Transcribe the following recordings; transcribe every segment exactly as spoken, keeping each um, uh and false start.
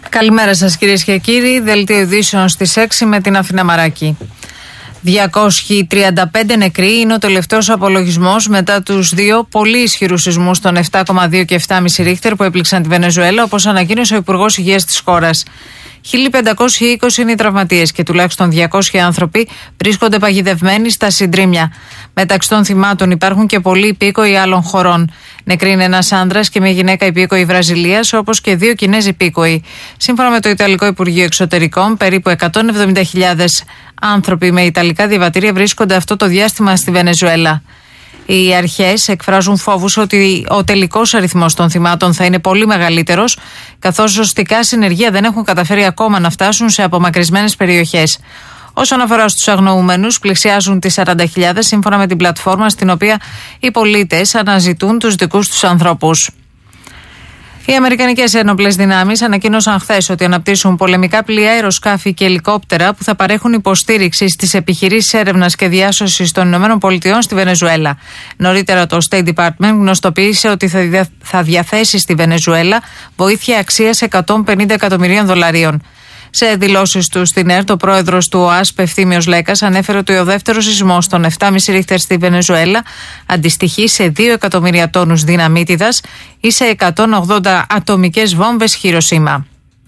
Καλημέρα σας κυρίες και κύριοι. Δελτίο ειδήσεων στις έξι με την Αθηνά Μαράκη. διακόσιοι τριάντα πέντε νεκροί είναι ο τελευταίος απολογισμός μετά τους δύο πολύ ισχυρούς σεισμούς των επτά κόμμα δύο και επτά κόμμα πέντε ρίχτερ που έπληξαν τη Βενεζουέλα, όπως ανακοίνωσε ο Υπουργός Υγείας της χώρας. χίλια πεντακόσιοι είκοσι είναι οι τραυματίες και τουλάχιστον διακόσιοι άνθρωποι βρίσκονται παγιδευμένοι στα συντρίμμια. Μεταξύ των θυμάτων υπάρχουν και πολλοί υπήκοοι άλλων χωρών. Νεκροί είναι ένας άντρας και μια γυναίκα υπήκοοι Βραζιλίας, όπως και δύο Κινέζοι υπήκοοι. Σύμφωνα με το Ιταλικό Υπουργείο Εξωτερικών, περίπου εκατόν εβδομήντα χιλιάδες άνθρωποι με ιταλικά διαβατήρια βρίσκονται αυτό το διάστημα στη Βενεζουέλα. Οι αρχές εκφράζουν φόβους ότι ο τελικός αριθμός των θυμάτων θα είναι πολύ μεγαλύτερος, καθώς ζωστικά συνεργεία δεν έχουν καταφέρει ακόμα να φτάσουν σε απομακρυσμένες περιοχές. Όσον αφορά στους αγνοούμενους, πλησιάζουν τις σαράντα χιλιάδες σύμφωνα με την πλατφόρμα στην οποία οι πολίτες αναζητούν τους δικούς τους ανθρώπους. Οι Αμερικανικές ένοπλες δυνάμεις ανακοίνωσαν χθες ότι αναπτύσσουν πολεμικά πλοία, αεροσκάφη και ελικόπτερα που θα παρέχουν υποστήριξη στις επιχειρήσεις έρευνας και διάσωσης των ΗΠΑ στη Βενεζουέλα. Νωρίτερα, το State Department γνωστοποίησε ότι θα διαθέσει στη Βενεζουέλα βοήθεια αξίας εκατόν πενήντα εκατομμυρίων δολαρίων. Σε δηλώσεις του στην ΕΡΤ, ο πρόεδρος του ΟΑΣΠ, Ευθύμιος Λέκας, ανέφερε ότι ο δεύτερος σεισμός των επτά κόμμα πέντε ρίχτερ στη Βενεζουέλα αντιστοιχεί σε δύο εκατομμύρια τόνους δυναμίτιδας ή σε εκατόν ογδόντα ατομικές βόμβες Χιροσίμα.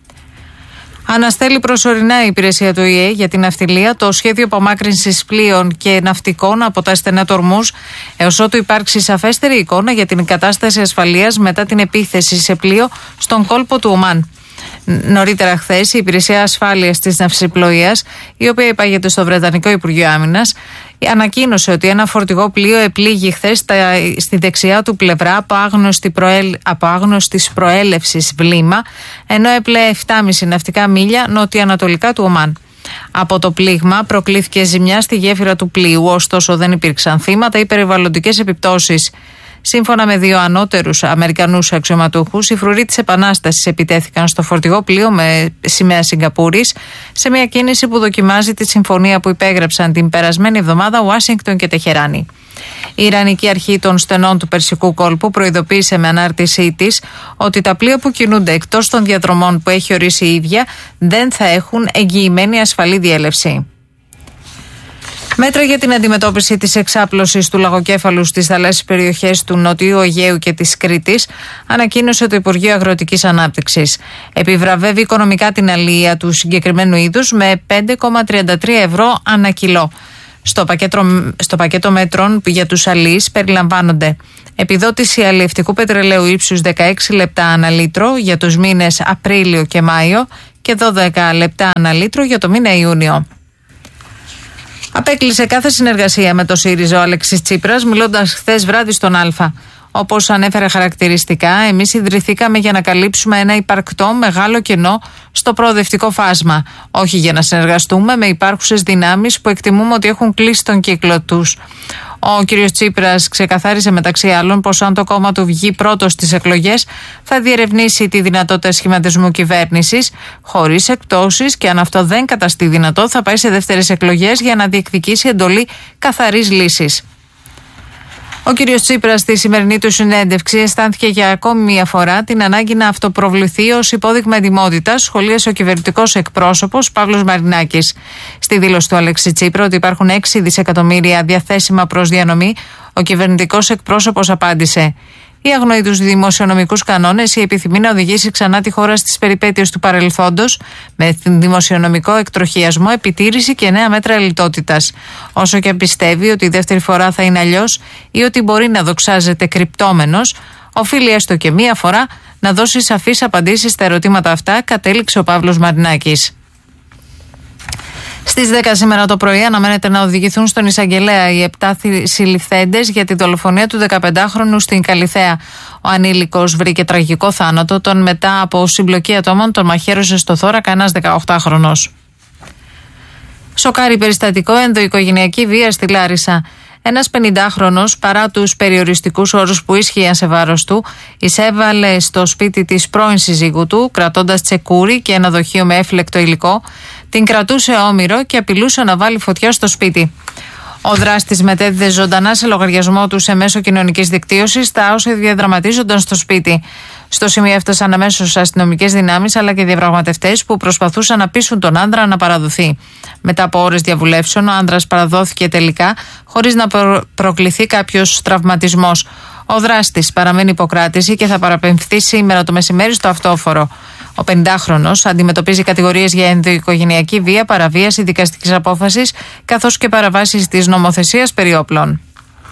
Αναστέλει προσωρινά η υπηρεσία του ΙΕ για την ναυτιλία το σχέδιο απομάκρυνσης πλοίων και ναυτικών από τα στενά του Ορμούζ, έως ότου υπάρξει σαφέστερη εικόνα για την κατάσταση ασφαλείας μετά την επίθεση σε πλοίο στον κόλπο του Ομάν. Νωρίτερα χθες, η Υπηρεσία Ασφάλειας της Ναυσιπλοείας, η οποία υπάγεται στο Βρετανικό Υπουργείο Άμυνας, ανακοίνωσε ότι ένα φορτηγό πλοίο επλήγει χθες στη δεξιά του πλευρά από, άγνωστη προέλ, από άγνωστης προέλευσης βλήμα, ενώ έπλεε επτά κόμμα πέντε ναυτικά μίλια νοτιοανατολικά του Ομάν. Από το πλήγμα προκλήθηκε ζημιά στη γέφυρα του πλοίου, ωστόσο δεν υπήρξαν θύματα ή περιβαλλοντικές επιπτώσεις. Σύμφωνα με δύο ανώτερους Αμερικανούς αξιωματούχους, οι φρουροί της Επανάστασης επιτέθηκαν στο φορτηγό πλοίο με σημαία Σιγκαπούρης σε μια κίνηση που δοκιμάζει τη συμφωνία που υπέγραψαν την περασμένη εβδομάδα Ουάσιγκτον και Τεχεράνη. Η Ιρανική Αρχή των Στενών του Περσικού Κόλπου προειδοποίησε με ανάρτησή της ότι τα πλοία που κινούνται εκτός των διαδρομών που έχει ορίσει η ίδια δεν θα έχουν εγγυημένη ασφαλή διέλευση. Μέτρα για την αντιμετώπιση της εξάπλωσης του λαγοκέφαλου στις θαλάσσιες περιοχές του Νοτιού Αιγαίου και της Κρήτης ανακοίνωσε το Υπουργείο Αγροτικής Ανάπτυξης. Επιβραβεύει οικονομικά την αλεία του συγκεκριμένου είδους με πέντε κόμμα τριάντα τρία ευρώ ανά κιλό. Στο πακέτο, στο πακέτο μέτρων για τους αλείς περιλαμβάνονται επιδότηση αλλιευτικού πετρελαίου ύψους δεκαέξι λεπτά ανά λίτρο για τους μήνες Απρίλιο και Μάιο και δώδεκα λεπτά ανά λίτρο για το μήνα Ιούνιο. Απέκλεισε κάθε συνεργασία με το ΣΥΡΙΖΑ ο Αλέξης Τσίπρας, μιλώντας χθες βράδυ στον Α. Όπως ανέφερε χαρακτηριστικά, εμείς ιδρυθήκαμε για να καλύψουμε ένα υπαρκτό μεγάλο κενό στο προοδευτικό φάσμα. Όχι για να συνεργαστούμε με υπάρχουσες δυνάμεις που εκτιμούμε ότι έχουν κλείσει τον κύκλο τους. Ο κ. Τσίπρας ξεκαθάρισε μεταξύ άλλων πως αν το κόμμα του βγει πρώτο στις εκλογές θα διερευνήσει τη δυνατότητα σχηματισμού κυβέρνησης χωρίς εκπτώσεις και αν αυτό δεν καταστεί δυνατό θα πάει σε δεύτερες εκλογές για να διεκδικήσει εντολή καθαρής λύσης. Ο κ. Τσίπρας στη σημερινή του συνέντευξη αισθάνθηκε για ακόμη μία φορά την ανάγκη να αυτοπροβληθεί ως υπόδειγμα εντιμότητας, σχολίασε ο κυβερνητικός εκπρόσωπος Παύλος Μαρινάκης. Στη δήλωση του Αλέξη Τσίπρα ότι υπάρχουν έξι δισεκατομμύρια διαθέσιμα προς διανομή, ο κυβερνητικός εκπρόσωπος απάντησε: η αγνοεί τους δημοσιονομικούς κανόνες, η επιθυμεί να οδηγήσει ξανά τη χώρα στις περιπέτειες του παρελθόντος με δημοσιονομικό εκτροχιασμό, επιτήρηση και νέα μέτρα λιτότητας. Όσο και πιστεύει ότι η δεύτερη φορά θα είναι αλλιώς ή ότι μπορεί να δοξάζεται κρυπτόμενος, οφείλει έστω και μία φορά να δώσει σαφείς απαντήσεις στα ερωτήματα αυτά, κατέληξε ο Παύλος Μαρινάκης. Στις δέκα σήμερα το πρωί αναμένεται να οδηγηθούν στον εισαγγελέα οι επτά συλληφθέντες για τη δολοφονία του δεκαπεντάχρονου στην Καλιθέα. Ο ανήλικος βρήκε τραγικό θάνατο, τον μετά από συμπλοκή ατόμων τον μαχαίρωσε στο θώρακα ένας δεκαοκτάχρονος. Σοκάρι περιστατικό, ενδοοικογενειακή βία στη Λάρισα. Ένας πενηντάχρονος, παρά τους περιοριστικούς όρους που ίσχυαν σε βάρος του, εισέβαλε στο σπίτι της πρώην συζύγου του, κρατώντας τσεκούρι και ένα δοχείο με έφλεκτο υλικό, την κρατούσε όμηρο και απειλούσε να βάλει φωτιά στο σπίτι. Ο δράστης μετέδιδε ζωντανά σε λογαριασμό του σε μέσο κοινωνικής δικτύωσης τα όσα διαδραματίζονταν στο σπίτι. Στο σημείο έφτασαν αμέσως αστυνομικές δυνάμεις αλλά και διαπραγματευτές που προσπαθούσαν να πείσουν τον άντρα να παραδοθεί. Μετά από ώρες διαβουλεύσεων, ο άντρας παραδόθηκε τελικά χωρίς να προ- προκληθεί κάποιος τραυματισμός. Ο δράστης παραμένει υποκράτηση και θα παραπεμφθεί σήμερα το μεσημέρι στο αυτόφορο. Ο πενηντάχρονος αντιμετωπίζει κατηγορίες για ενδοοικογενειακή βία, παραβίαση δικαστικής απόφασης καθώς και παραβάσεις της νομοθεσίας περί όπλων.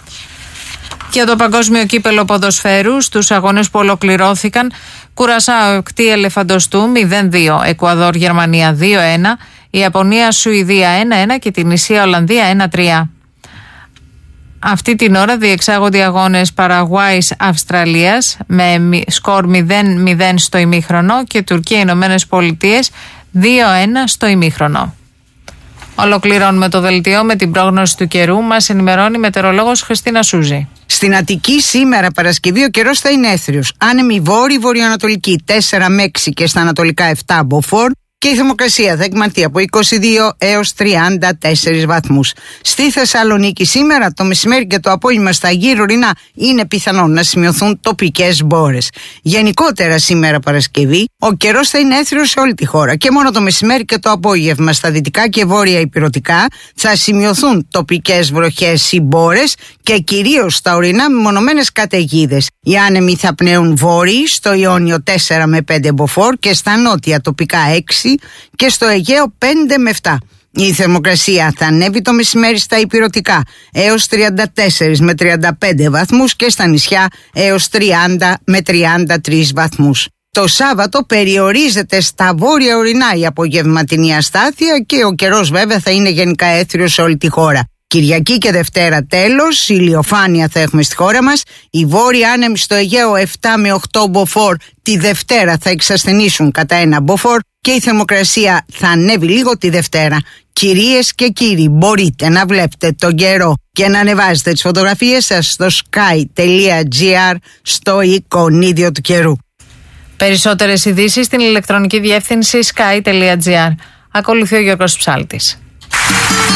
Για το παγκόσμιο κύπελο ποδοσφαίρου, στους αγώνες που ολοκληρώθηκαν, Κουρασάο οκτώ Ελεφαντοστού μηδέν δύο, Εκουαδόρ Γερμανία δύο ένα, Ιαπωνία Σουηδία ένα ένα και την Ισία Ολλανδία ένα τρία. Αυτή την ώρα διεξάγονται οι αγώνες Παραγουάης Αυστραλίας με σκορ μηδέν μηδέν στο ημίχρονο και Τουρκία Ηνωμένες Πολιτείες δύο ένα στο ημίχρονο. Ολοκληρώνουμε το δελτίο με την πρόγνωση του καιρού. Μας ενημερώνει η μετεωρολόγος Χριστίνα Σούζη. Στην Αττική σήμερα Παρασκευή ο καιρός θα είναι έθριος. Άνεμη βόρειο-βορειοανατολική τέσσερα με έξι και στα ανατολικά επτά μποφόρ. Και η θερμοκρασία θα εκμανθεί από είκοσι δύο έως τριάντα τέσσερις βαθμούς. Στη Θεσσαλονίκη σήμερα το μεσημέρι και το απόγευμα στα γύρω-ορεινά είναι πιθανόν να σημειωθούν τοπικές μπόρες. Γενικότερα σήμερα Παρασκευή ο καιρός θα είναι έθριος σε όλη τη χώρα και μόνο το μεσημέρι και το απόγευμα στα δυτικά και βόρεια ηπειρωτικά θα σημειωθούν τοπικές βροχές ή μπόρες και κυρίως στα ορεινά μεμονωμένες καταιγίδες. Οι άνεμοι θα πνέουν βόρειοι στο Ιόνιο τέσσερα με πέντε μποφόρ και στα νότια τοπικά έξι και στο Αιγαίο πέντε με επτά. Η θερμοκρασία θα ανέβει το μεσημέρι στα ηπειρωτικά έως τριάντα τέσσερα με τριάντα πέντε βαθμούς και στα νησιά έως τριάντα με τριάντα τρεις βαθμούς. Το Σάββατο περιορίζεται στα βόρεια ορεινά η απογευματινή αστάθεια και ο καιρός βέβαια θα είναι γενικά έθριος σε όλη τη χώρα. Κυριακή και Δευτέρα τέλος, ηλιοφάνεια θα έχουμε στη χώρα μας. Οι βόρειοι άνεμοι στο Αιγαίο επτά με οκτώ μποφόρ τη Δευτέρα θα εξασθενήσουν κατά ένα μποφόρ και η θερμοκρασία θα ανέβει λίγο τη Δευτέρα. Κυρίες και κύριοι, μπορείτε να βλέπετε τον καιρό και να ανεβάζετε τις φωτογραφίες σας στο sky τελεία gr στο εικονίδιο του καιρού. Περισσότερες ειδήσεις στην ηλεκτρονική διεύθυνση sky τελεία gr. Ακολουθεί ο Γιώργος Ψάλτης.